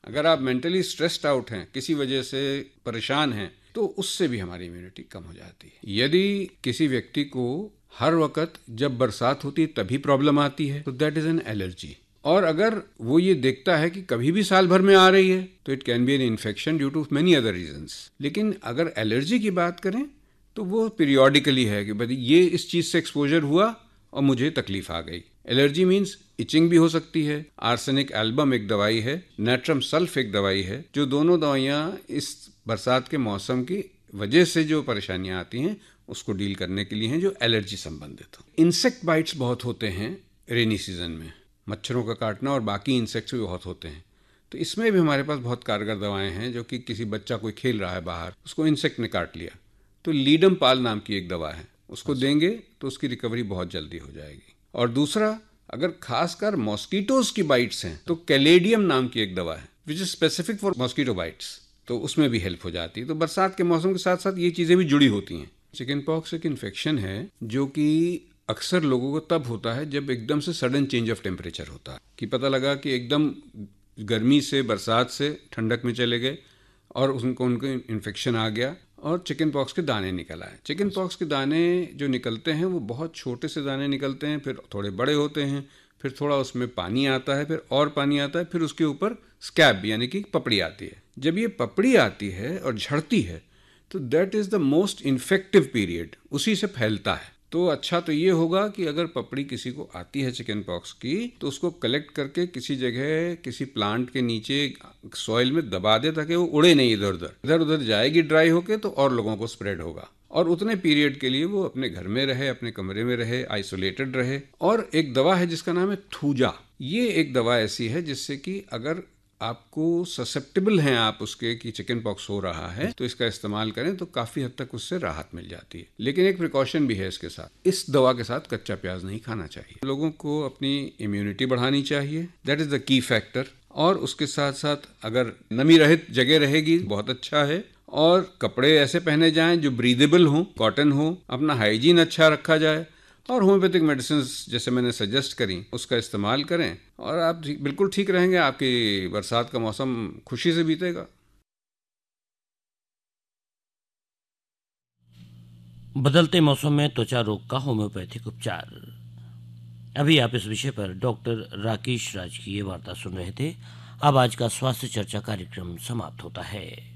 अगर आप mentally stressed out हैं, किसी वजह से परेशान हैं, तो उससे भी हमारी इम्यूनिटी कम हो जाती है। यदि किसी व्यक्ति को हर वक्त जब बरसात होती है तभी प्रॉब्लम आती है, तो दैट इज एन एलर्जी। और अगर वो ये देखता है कि कभी भी साल भर में आ रही है, तो it can be an infection due to many other reasons. लेकिन अगर एलर्जी की बात करें तो वो पीरियोडिकली है कि भाई ये इस चीज से एक्सपोजर हुआ और मुझे तकलीफ आ गई। एलर्जी मीन्स इचिंग भी हो सकती है। आर्सेनिक एल्बम एक दवाई है, नेट्रम सल्फ एक दवाई है, जो दोनों दवाइयाँ इस बरसात के मौसम की वजह से जो परेशानियां आती हैं उसको डील करने के लिए हैं, जो एलर्जी संबंधित हो। इंसेक्ट बाइट्स बहुत होते हैं रेनी सीजन में, मच्छरों का काटना और बाकी इंसेक्ट्स भी बहुत होते हैं। तो इसमें भी हमारे पास बहुत कारगर दवाएं हैं, जो कि किसी बच्चा कोई खेल रहा है बाहर, उसको इंसेक्ट ने काट लिया, तो लीडम पाल नाम की एक दवा है, उसको देंगे तो उसकी रिकवरी बहुत जल्दी हो जाएगी। और दूसरा, अगर खासकर मॉस्किटोज की बाइट्स हैं तो कैलेडियम नाम की एक दवा है which is specific for mosquito bytes, तो उसमें भी हेल्प हो जाती है। तो बरसात के मौसम के साथ साथ ये चीज़ें भी जुड़ी होती हैं। चिकन पॉक्स एक इन्फेक्शन है जो कि अक्सर लोगों को तब होता है जब एकदम से सडन चेंज ऑफ टेम्परेचर होता है, कि पता लगा कि एकदम गर्मी से बरसात से ठंडक में चले गए और उनको इन्फेक्शन आ गया और चिकन पॉक्स के दाने निकल आए। चिकन पॉक्स के दाने जो निकलते हैं वो बहुत छोटे से दाने निकलते हैं, फिर थोड़े बड़े होते हैं, फिर थोड़ा उसमें पानी आता है, फिर और पानी आता है, फिर उसके ऊपर स्कैब यानी कि पपड़ी आती है। जब ये पपड़ी आती है और झड़ती है तो that is the most infective period, उसी से फैलता है। तो अच्छा तो ये होगा कि अगर पपड़ी किसी को आती है चिकन पॉक्स की, तो उसको कलेक्ट करके किसी जगह किसी प्लांट के नीचे सॉइल में दबा दे, ताकि वो उड़े नहीं इधर उधर। इधर उधर जाएगी ड्राई होके तो और लोगों को स्प्रेड होगा, और उतने पीरियड के लिए वो अपने घर में रहे, अपने कमरे में रहे, आइसोलेटेड रहे। और एक दवा है जिसका नाम है थूजा। ये एक दवा ऐसी है जिससे कि अगर आपको ससेप्टेबल हैं आप उसके कि चिकन पॉक्स हो रहा है, तो इसका इस्तेमाल करें तो काफ़ी हद तक उससे राहत मिल जाती है। लेकिन एक प्रिकॉशन भी है इसके साथ, इस दवा के साथ कच्चा प्याज नहीं खाना चाहिए। लोगों को अपनी इम्यूनिटी बढ़ानी चाहिए, that is the key factor. और उसके साथ साथ अगर नमी रहित जगह रहेगी बहुत अच्छा है, और कपड़े ऐसे पहने जाएं जो ब्रीदेबल हों, कॉटन हो, अपना हाइजीन अच्छा रखा जाए, और होम्योपैथिक मेडिसिन जैसे मैंने सजेस्ट करी उसका इस्तेमाल करें, और आप बिल्कुल ठीक रहेंगे। आपकी बरसात का मौसम खुशी से बीतेगा। बदलते मौसम में त्वचा रोग का होम्योपैथिक उपचार। अभी आप इस विषय पर डॉक्टर राकेश राज की ये वार्ता सुन रहे थे। अब आज का स्वास्थ्य चर्चा कार्यक्रम समाप्त होता है।